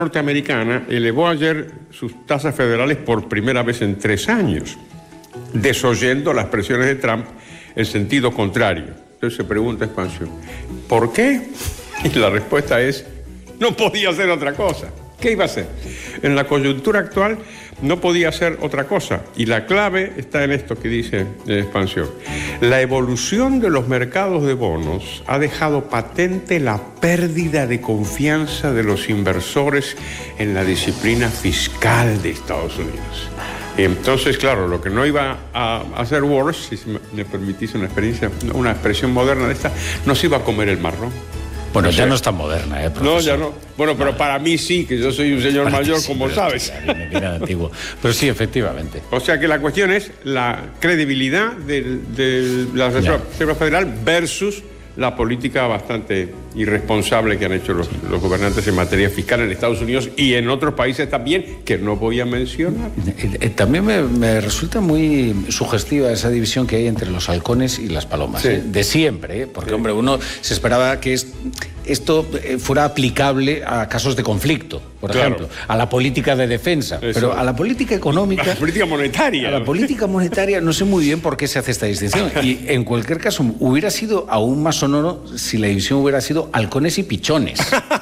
norteamericana elevó ayer sus tasas federales por primera vez en 3 años, desoyendo las presiones de Trump en sentido contrario. Entonces se pregunta Expansión, ¿por qué? Y la respuesta es, no podía hacer otra cosa. ¿Qué iba a hacer? En la coyuntura actual no podía hacer otra cosa. Y la clave está en esto que dice Expansión. La evolución de los mercados de bonos ha dejado patente la pérdida de confianza de los inversores en la disciplina fiscal de Estados Unidos. Entonces, claro, lo que no iba a hacer Wars, si me permitís una expresión moderna de esta, nos iba a comer el marrón. Bueno, ya no es tan moderna, profesor. No, ya no. Bueno, pero para mí sí, que yo soy un señor mayor, como sabes. Me queda antiguo. Pero sí, efectivamente. O sea que la cuestión es la credibilidad de la Reserva Federal versus la política bastante irresponsable que han hecho los gobernantes en materia fiscal en Estados Unidos y en otros países también, que no voy a mencionar. También me resulta muy sugestiva esa división que hay entre los halcones y las palomas, sí. De siempre, porque, hombre, uno se esperaba que esto fuera aplicable a casos de conflicto, por ejemplo, a la política de defensa, pero a la política económica... A la política monetaria. A la política monetaria no sé muy bien por qué se hace esta distinción. Y, en cualquier caso, hubiera sido aún más sonoro si la división hubiera sido halcones y pichones,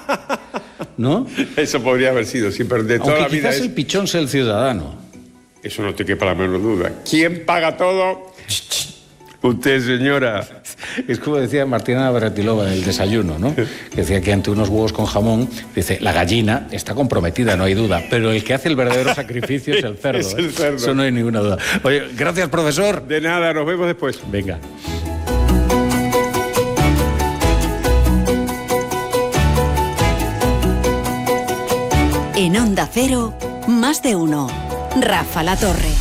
¿no? Eso podría haber sido, sí, pero de toda Aunque la vida quizás el pichón sea el ciudadano. Eso no te quepa la menor duda. ¿Quién paga todo? Usted, señora. Es como decía Martina Navratilova en el desayuno, ¿no? Que decía que ante unos huevos con jamón, dice, la gallina está comprometida, no hay duda, pero el que hace el verdadero sacrificio es el cerdo. Es el cerdo. Eso no hay ninguna duda. Oye, gracias, profesor. De nada, nos vemos después. Venga. En Onda Cero, más de uno. Rafa La Torre.